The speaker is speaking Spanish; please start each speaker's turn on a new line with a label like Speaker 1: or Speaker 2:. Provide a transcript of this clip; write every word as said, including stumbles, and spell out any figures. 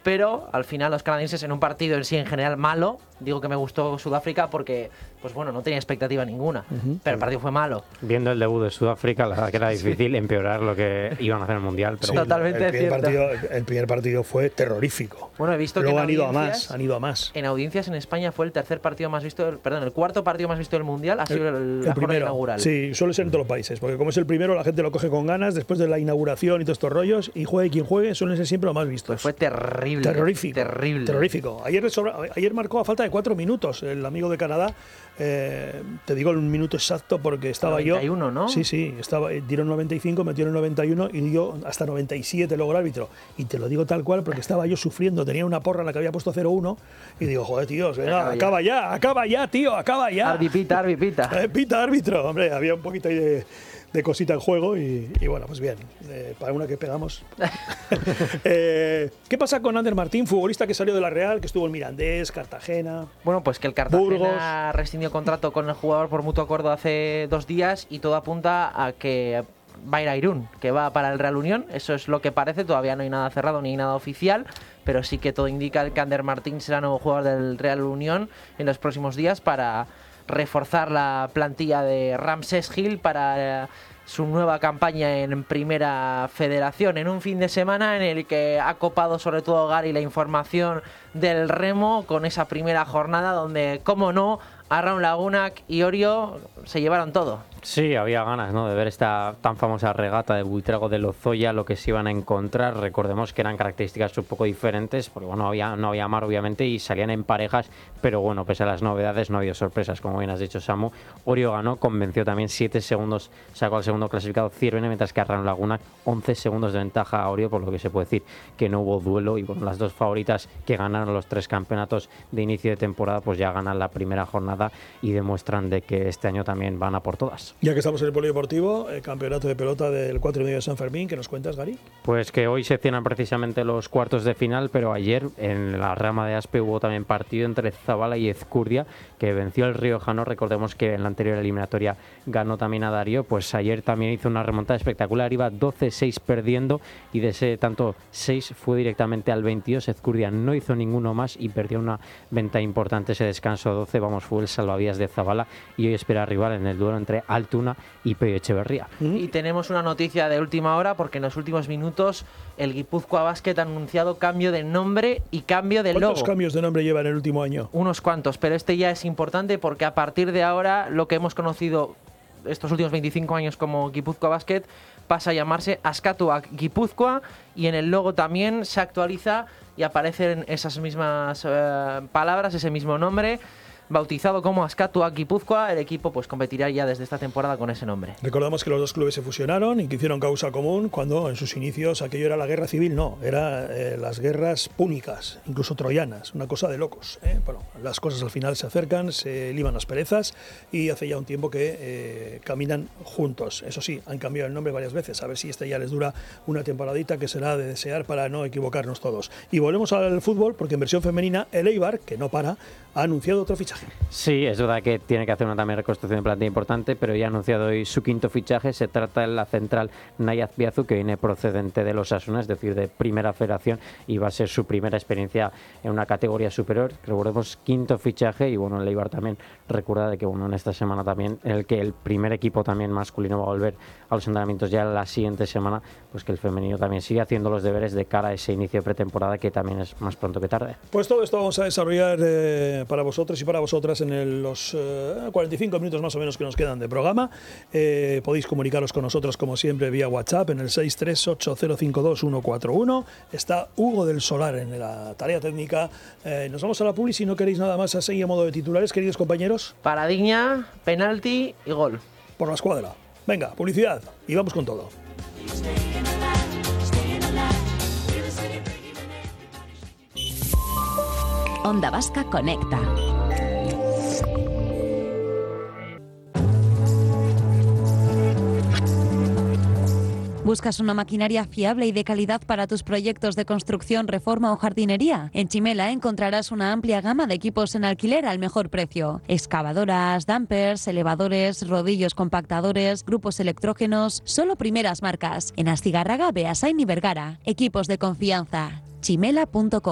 Speaker 1: pero al final los canadienses en un partido en sí en general malo, digo que me gustó Sudáfrica porque, pues bueno, no tenía expectativa ninguna, uh-huh. pero el partido fue malo.
Speaker 2: Viendo el debut de Sudáfrica, la verdad que era difícil sí. empeorar lo que iban a hacer en el Mundial. Pero
Speaker 3: sí,
Speaker 2: bueno.
Speaker 1: Totalmente
Speaker 3: el primer,
Speaker 1: cierto.
Speaker 3: partido, el primer partido fue terrorífico.
Speaker 1: Bueno, he visto
Speaker 3: Luego
Speaker 1: que
Speaker 3: han ido a más, han ido a más.
Speaker 1: En audiencias en España fue el tercer partido más visto, del, perdón, el cuarto partido más visto del Mundial, ha sido el, el, la jornada inaugural.
Speaker 3: Sí, suele ser en todos los países, porque como es el primero, la gente lo coge con ganas después de la inauguración y todos estos rollos, y juegue quien juegue, suelen ser siempre los más vistos.
Speaker 1: Pues fue terrible.
Speaker 3: Terrorífico.
Speaker 1: Terrible.
Speaker 3: Terrorífico. Ayer, sobra, ayer marcó a falta de cuatro minutos el amigo de Canadá. Eh, te digo el minuto exacto porque estaba
Speaker 1: noventa y uno,
Speaker 3: yo.
Speaker 1: ¿no?
Speaker 3: Sí, sí, estaba, dieron noventa y cinco, metieron noventa y uno y dio hasta noventa y siete luego el árbitro. Y te lo digo tal cual porque estaba yo sufriendo. Tenía una porra en la que había puesto cero uno y digo, joder, tío, venga, acaba, acaba ya. ya, acaba ya, tío, acaba ya.
Speaker 1: Arbipita, arbipita.
Speaker 3: Eh, pita, árbitro. Hombre, había un poquito ahí de, de cosita en juego y, y bueno, pues bien, eh, para una que pegamos. eh, ¿Qué pasa con Ander Martín, futbolista que salió de la Real, que estuvo en Mirandés, Cartagena?
Speaker 1: Bueno, pues que el Cartagena
Speaker 3: Burgos.
Speaker 1: rescindió contrato con el jugador por mutuo acuerdo hace dos días y todo apunta a que va a ir a Irún, que va para el Real Unión. Eso es lo que parece, todavía no hay nada cerrado ni nada oficial, pero sí que todo indica que Ander Martín será nuevo jugador del Real Unión en los próximos días para reforzar la plantilla de Ramsés Gil para su nueva campaña en Primera Federación, en un fin de semana en el que ha copado sobre todo Gary la información del remo con esa primera jornada donde, como no, Arraun Lagunak y Orio se llevaron todo.
Speaker 2: Sí, había ganas, ¿no?, de ver esta tan famosa regata de Buitrago de Lozoya, lo que se iban a encontrar. Recordemos que eran características un poco diferentes, porque bueno, había, no había mar obviamente y salían en parejas, pero bueno, pese a las novedades no ha habido sorpresas, como bien has dicho, Samu. Orio ganó, convenció también, siete segundos sacó al segundo clasificado Ciervene, mientras que Arraun Lagunak once segundos de ventaja a Orio, por lo que se puede decir que no hubo duelo. Y bueno, las dos favoritas que ganaron los tres campeonatos de inicio de temporada, pues ya ganan la primera jornada y demuestran de que este año también van a por todas.
Speaker 3: Ya que estamos en el polideportivo, el campeonato de pelota del cuatro y medio de San Fermín, ¿qué nos cuentas, Gary?
Speaker 2: Pues que hoy se cierran precisamente los cuartos de final, pero ayer en la rama de Aspe hubo también partido entre Zabala y Ezcurdia, que venció el riojano. Recordemos que en la anterior eliminatoria ganó también a Darío, pues ayer también hizo una remontada espectacular, iba doce seis perdiendo y de ese tanto seis fue directamente al veintidós. Ezcurdia no hizo ninguno más y perdió una ventaja importante ese descanso doce, vamos, fue el salvavidas de Zabala y hoy espera rival en el duelo entre Altuna y Pello Echeverría.
Speaker 1: Y tenemos una noticia de última hora porque en los últimos minutos el Guipúzcoa Basket ha anunciado cambio de nombre y cambio de logo.
Speaker 3: ¿Cuántos cambios de nombre lleva en el último año?
Speaker 1: Unos cuantos, pero este ya es importante porque a partir de ahora lo que hemos conocido estos últimos veinticinco años como Guipúzcoa Basket pasa a llamarse Askatuak Guipúzcoa y en el logo también se actualiza y aparecen esas mismas eh, palabras, ese mismo nombre. Bautizado como Askatuak Guipúzcoa, el equipo pues competirá ya desde esta temporada con ese nombre.
Speaker 3: Recordamos que los dos clubes se fusionaron y que hicieron causa común cuando en sus inicios aquello era la guerra civil, no, era eh, las guerras púnicas, incluso troyanas, una cosa de locos. ¿eh? Bueno, las cosas al final se acercan, se liman las perezas y hace ya un tiempo que eh, caminan juntos. Eso sí, han cambiado el nombre varias veces, a ver si este ya les dura una temporadita que será de desear para no equivocarnos todos. Y volvemos al fútbol porque en versión femenina el Eibar, que no para, ha anunciado otro fichaje.
Speaker 2: Sí, es verdad que tiene que hacer una también reconstrucción de plantilla importante, pero ya ha anunciado hoy su quinto fichaje. Se trata de la central Nayaz Biazu, que viene procedente de los Osasuna, es decir, de Primera Federación, y va a ser su primera experiencia en una categoría superior. Recordemos, quinto fichaje, y bueno, el Eibar también recuerda de que bueno, en esta semana también, en el que el primer equipo también masculino va a volver a los entrenamientos ya la siguiente semana, pues que el femenino también sigue haciendo los deberes de cara a ese inicio de pretemporada, que también es más pronto que tarde.
Speaker 3: Pues todo esto vamos a desarrollar eh, para vosotros y para vosotras en el, los eh, cuarenta y cinco minutos más o menos que nos quedan de programa. Eh, podéis comunicaros con nosotros como siempre vía WhatsApp en el seis tres ocho cero cinco dos uno cuatro uno. Está Hugo del Solar en la tarea técnica. Eh, nos vamos a la publi si no queréis nada más así a modo de titulares, queridos compañeros.
Speaker 1: Paradigna, penalti y gol.
Speaker 3: Por la escuadra. Venga, publicidad y vamos con todo.
Speaker 4: Onda Vasca Conecta. ¿Buscas una maquinaria fiable y de calidad para tus proyectos de construcción, reforma o jardinería? En Chimela encontrarás una amplia gama de equipos en alquiler al mejor precio. Excavadoras, dumpers, elevadores, rodillos compactadores, grupos electrógenos, solo primeras marcas. En Astigarraga, Beasain y Vergara. Equipos de confianza. chimela punto com.